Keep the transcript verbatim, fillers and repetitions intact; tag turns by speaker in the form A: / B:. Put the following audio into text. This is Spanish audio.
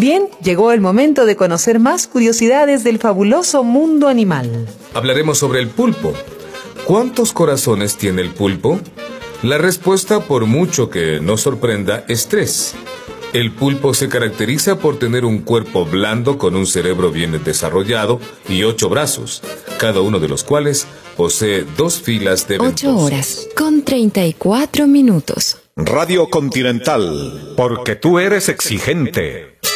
A: Bien, llegó el momento de conocer más curiosidades del fabuloso mundo animal.
B: Hablaremos sobre el pulpo. ¿Cuántos corazones tiene el pulpo? La respuesta, por mucho que nos sorprenda, es tres. El pulpo se caracteriza por tener un cuerpo blando con un cerebro bien desarrollado y ocho brazos, cada uno de los cuales posee dos filas de ventosos.
C: Ocho horas con treinta y cuatro minutos.
D: Radio Continental, porque tú eres exigente.